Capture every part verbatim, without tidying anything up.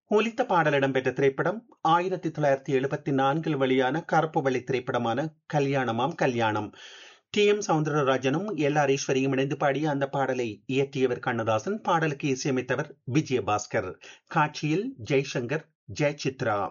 ஒலித்த பாடல் இடம்பெற்ற திரைப்படம் ஆயிரத்தி தொள்ளாயிரத்தி எழுபத்தி நான்கில் வெளியான கருப்பு வெள்ளை திரைப்படமான கல்யாணமாம் கல்யாணம். டி எம் சவுந்தரராஜனும் எல் ஆர் ஈஸ்வரியும் இணைந்து பாடிய அந்த பாடலை இயற்றியவர் கண்ணதாசன். பாடலுக்கு இசையமைத்தவர் விஜயபாஸ்கர். காட்சியில் ஜெய்சங்கர், ஜெயசித்ரா.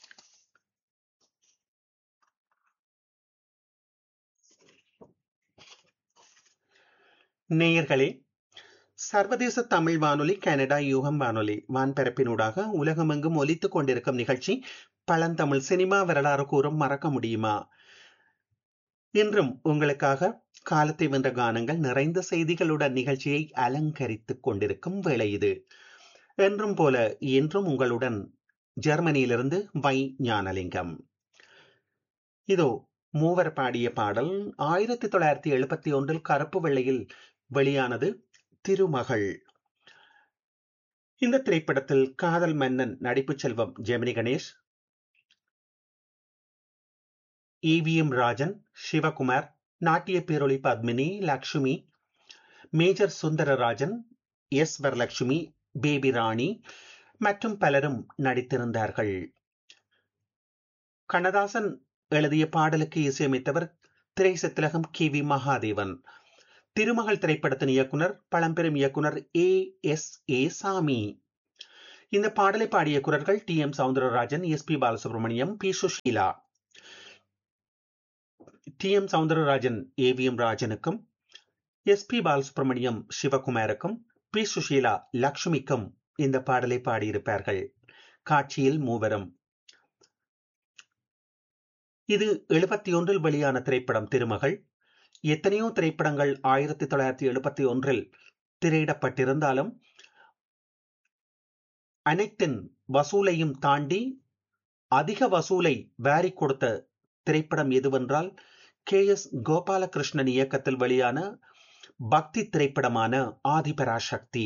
நேயர்களே, சர்வதேச தமிழ் வானொலி கனடா யூகம் வானொலி வான்பரப்பினூடாக உலகமெங்கும் ஒலித்துக் கொண்டிருக்கும் நிகழ்ச்சி பழந்தமிழ் சினிமா வரலாறு கூறும் மறக்க முடியுமா. இன்றும் உங்களுக்காக காலத்தை வென்ற கானங்கள் நிறைந்த செய்திகளுடன் நிகழ்ச்சியை அலங்கரித்துக் கொண்டிருக்கும் வேளை இது. என்றும் போல இன்றும் உங்களுடன் ஜெர்மனியிலிருந்து வை ஞானலிங்கம். இதோ மூவர் பாடிய பாடல் ஆயிரத்தி தொள்ளாயிரத்தி எழுபத்தி ஒன்றில் கருப்பு வெள்ளையில் வெளியானது, திருமகள். இந்த திரைப்படத்தில் காதல் மன்னன் நடிப்பு செல்வம் ஜெமினி கணேஷ், ஈவிஎம் ராஜன், சிவகுமார், நாட்டிய பேரொளி Padmini, Lakshmi, major Sundararajan, S Varalakshmi, baby ராணி மற்றும் பலரும் நடித்திருந்தார்கள். கண்ணதாசன் எழுதிய பாடலுக்கு இசையமைத்தவர் திரைசத்திலகம் கே வி மகாதேவன். திருமகள் திரைப்படத்தின் இயக்குனர் பழம்பெரும் இயக்குனர் ஏ எஸ் ஏ சாமி. இந்த பாடலை பாடிய குரல்கள் D M Soundararajan, S B Balasubramaniam, B Sushila. D M Soundararajan AVM ராஜனுக்கும், S B Balasubramaniam சிவகுமாருக்கும், B Sushila லக்ஷ்மிக்கும் இந்த பாடலை பாடியிருப்பார்கள். காட்சியில் மூவரும். இது எழுபத்தி ஒன்றில் வெளியான திரைப்படம் திருமகள். எத்தனையோ திரைப்படங்கள் ஆயிரத்தி தொள்ளாயிரத்தி எழுபத்தி ஒன்றில் திரையிடப்பட்டிருந்தாலும் அனைத்தின் வசூலையும் தாண்டி அதிக வசூலை வாரி கொடுத்த திரைப்படம் எதுவென்றால் கே எஸ் கோபாலகிருஷ்ணன் இயக்கத்தில் வெளியான பக்தி திரைப்படமான ஆதிபராசக்தி.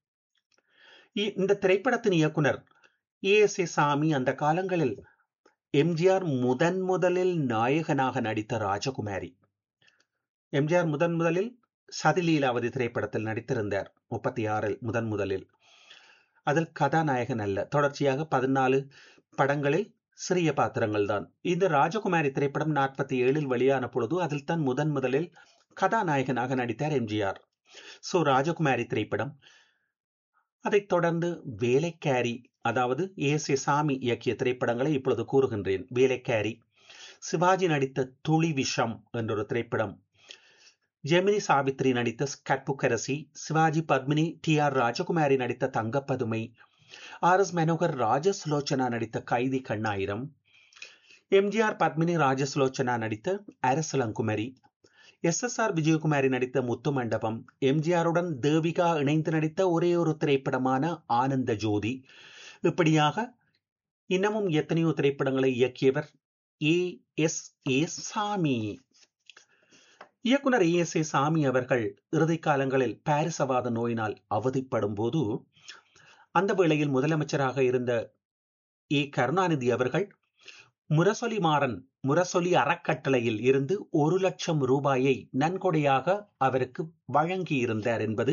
இந்த திரைப்படத்தின் இயக்குனர் ஏ எஸ் ஏ சாமி அந்த காலங்களில் எம்ஜிஆர் முதன் முதலில் நாயகனாக நடித்த ராஜகுமாரி. எம்ஜிஆர் முதன் முதலில் சதிலீலாவதி திரைப்படத்தில் நடித்திருந்தார் முப்பத்தி ஆறில் முதன் முதலில். அதில் கதாநாயகன் அல்ல, தொடர்ச்சியாக பதினாலு படங்களில் சிறிய பாத்திரங்கள் தான். இந்த ராஜகுமாரி திரைப்படம் நாற்பத்தி ஏழில் வெளியான பொழுது அதில் தான் முதன் முதலில் கதாநாயகனாக நடித்தார் எம்ஜிஆர். சோ ராஜகுமாரி திரைப்படம். அதைத் தொடர்ந்து வேலைக்காரி, அதாவது எஸ் ஏ சாமி இயக்கிய திரைப்படங்களை இப்பொழுது கூறுகின்றேன். வேலைக்காரி, சிவாஜி நடித்த துளி விஷம் என்றொரு திரைப்படம், ஜெமினி சாவித்ரி நடித்த கற்புக்கரசி, சிவாஜி பத்மினி டி ஆர் ராஜகுமாரி நடித்த தங்கப்பதுமை, ஆர் எஸ் மனோகர் ராஜசுலோச்சனா நடித்த கைதி கண்ணாயிரம், எம்ஜிஆர் பத்மினி ராஜசுலோச்சனா நடித்த அரசலங்குமரி, எஸ் எஸ் ஆர் விஜயகுமாரி நடித்த முத்து மண்டபம், எம்ஜிஆருடன் தேவிகா இணைந்து நடித்த ஒரே ஒரு திரைப்படமான ஆனந்த ஜோதி. இப்படியாக இன்னமும் எத்தனையோ திரைப்படங்களை இயக்கியவர் ஏ எஸ் ஏ சாமி. இயக்குனர் ஏ எஸ் ஏ சாமி அவர்கள் இறுதி காலங்களில் பாரிசவாத நோயினால் அவதிப்படும் போது, அந்த வேளையில் முதலமைச்சராக இருந்த ஏ கருணாநிதி அவர்கள் முரசொலி மாறன் முரசொலி அறக்கட்டளையில் இருந்து ஒரு லட்சம் ரூபாயை நன்கொடையாக அவருக்கு வழங்கியிருந்தார் என்பது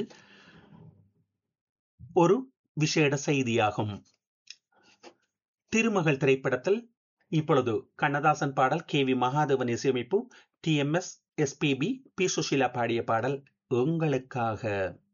ஒரு விசேட செய்தியாகும். திருமகள் திரைப்படத்தில் இப்பொழுது கண்ணதாசன் பாடல், K V Mahadevan இசையமைப்பு, D M S, S B B, B Sushila பாடிய பாடல் உங்களுக்காக.